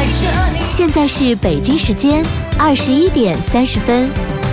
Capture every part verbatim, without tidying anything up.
着你。 现在是北京时间二十一点三十分。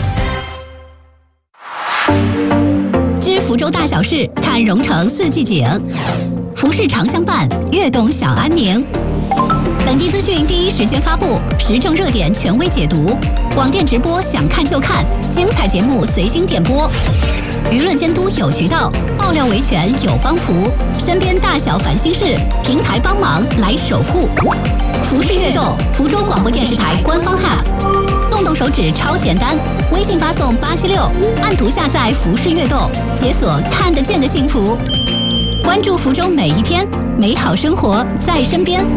知福州大小事，看蓉城四季景。服饰常相伴，悦动享安宁。本地资讯第一时间发布，时政热点权威解读，广电直播想看就看，精彩节目随心点播。舆论监督有渠道，爆料维权有帮扶，身边大小烦心事，平台帮忙来守护。服饰悦动，福州广播电视台官方 App， 动动手指超简单，微信发送八七六，按图下载服饰悦动，解锁看得见的幸福。关注福州每一天，美好生活在身边。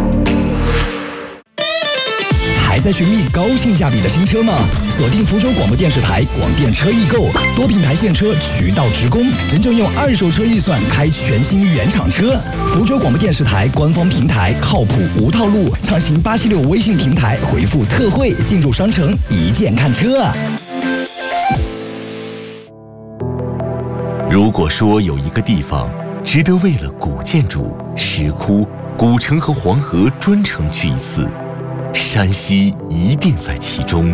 还在寻觅高性价比的新车吗？锁定福州广播电视台广电车易购，多品牌现车渠道直供，真正用二手车预算开全新原厂车。福州广播电视台官方平台靠谱无套路，畅行八七六微信平台回复特惠进入商城一键看车。 如果说有一个地方值得为了古建筑、石窟、古城和黄河专程去一次，山西一定在其中。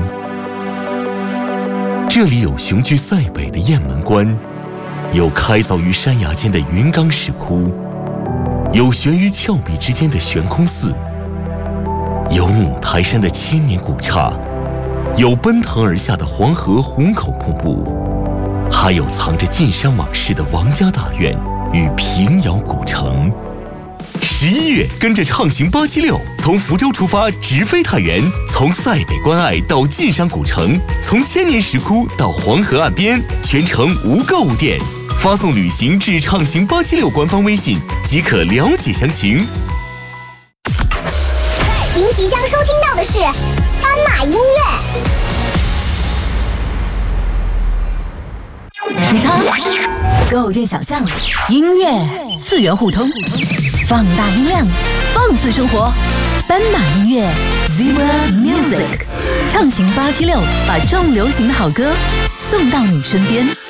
这里有雄居塞北的雁门关，有开凿于山崖间的云冈石窟，有悬于峭壁之间的悬空寺，有五台山的千年古刹，有奔腾而下的黄河虹口瀑布，还有藏着晋商往事的王家大院与平遥古城。十一月，跟着畅行八七六，从福州出发，直飞太原，从塞北关隘到晋商古城，从千年石窟到黄河岸边，全程无购物店。发送旅行至畅行八七六官方微信即可了解详情。 您即将收听到的是斑马音乐。 时差构建想象，音乐次元互通，放大音量，放肆生活。斑马音乐 Zebra Music 畅行八七六，把重流行的好歌送到你身边。